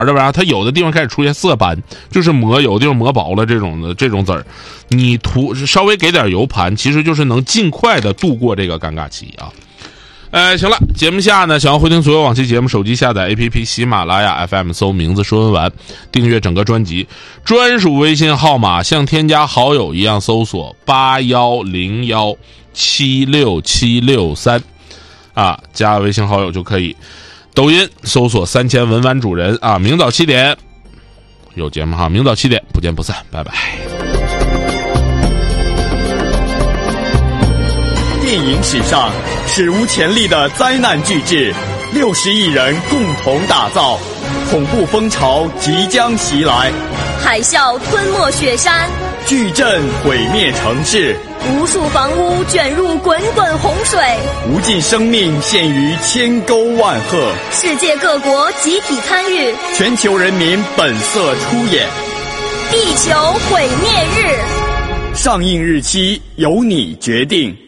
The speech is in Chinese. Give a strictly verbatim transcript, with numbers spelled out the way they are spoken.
的吧，它有的地方开始出现色斑，就是磨有的地方磨薄了这种的这种籽儿，你涂稍微给点油盘，其实就是能尽快的度过这个尴尬期啊。呃，行了，节目下呢，想要回听所有往期节目，手机下载 A P P 喜马拉雅 F M 搜名字说文玩，订阅整个专辑，专属微信号码像添加好友一样搜索八幺零幺七六七六三啊，加微信好友就可以。抖音搜索三千文玩主人啊，明早七点有节目哈，明早七点不见不散，拜拜。 电影史上史无前例的灾难巨制，六十亿人共同打造，恐怖风潮即将袭来， 海啸吞没雪山， 巨震毁灭城市， 无数房屋卷入滚滚洪水， 无尽生命陷于千沟万壑， 世界各国集体参与， 全球人民本色出演， 地球毁灭日， 上映日期由你决定。